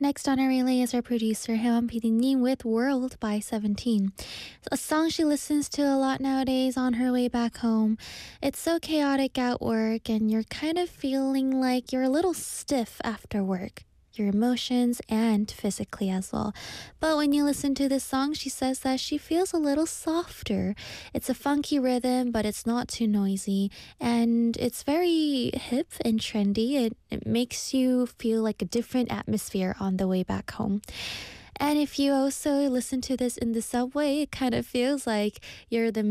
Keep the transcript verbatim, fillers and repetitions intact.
Next on our relay is our producer, Hyun 피디님 with World by seventeen. A song she listens to a lot nowadays on her way back home. It's so chaotic at work and you're kind of feeling like you're a little stiff after work. Your emotions and physically as well. But when you listen to this song, she says that she feels a little softer. It's a funky rhythm, but it's not too noisy. And it's very hip and trendy. It, it makes you feel like a different atmosphere on the way back home. And if you also listen to this in the subway, it kind of feels like you're the